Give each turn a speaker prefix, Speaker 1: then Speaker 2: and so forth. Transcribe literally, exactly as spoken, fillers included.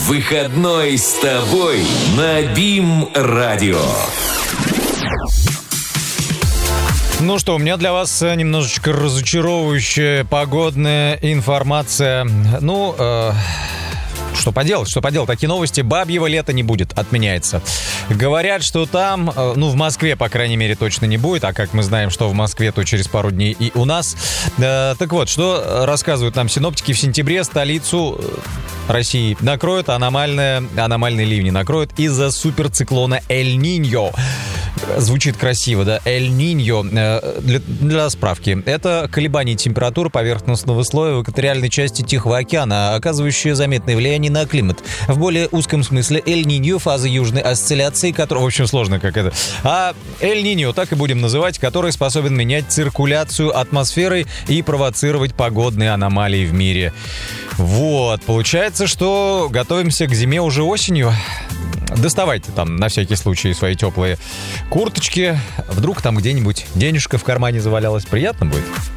Speaker 1: Выходной с тобой на БИМ-радио.
Speaker 2: Ну что, у меня для вас немножечко разочаровывающая погодная информация. Ну, э, что поделать, что поделать. Такие новости. Бабьего лета не будет, отменяется. Говорят, что там, э, ну, в Москве, по крайней мере, точно не будет. А как мы знаем, что в Москве, то через пару дней и у нас. Э, так вот, что рассказывают нам синоптики. В сентябре столицу России накроют аномальные, аномальные ливни. Накроют из-за суперциклона Эль-Ниньо. Звучит красиво, да? Эль-Ниньо. Для, для справки. Это колебания температуры поверхностного слоя в экваториальной части Тихого океана, оказывающие заметное влияние на климат. В более узком смысле Эль-Ниньо — фаза южной осцилляции, которая, в общем, сложно как это. А Эль-Ниньо, так и будем называть, который способен менять циркуляцию атмосферы и провоцировать погодные аномалии в мире. Вот. Получается, что готовимся к зиме уже осенью. Доставайте там на всякий случай свои теплые курточки. Вдруг там где-нибудь денежка в кармане завалялась. Приятно будет.